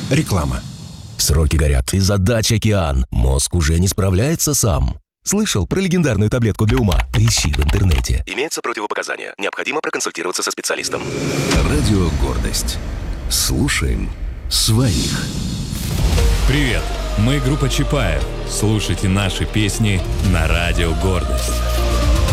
Реклама. Сроки горят, и задач океан. Мозг уже не справляется сам. Слышал про легендарную таблетку для ума? Поищи в интернете. Имеются противопоказания. Необходимо проконсультироваться со специалистом. Радио «Гордость». Слушаем своих. Привет, мы группа Чапаев. Слушайте наши песни на Радио «Гордость».